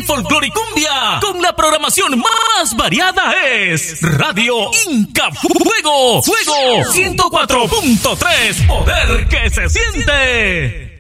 en folclore y cumbia, con la programación más variada es Radio Inca Fuego, Fuego 104.3, poder que se siente.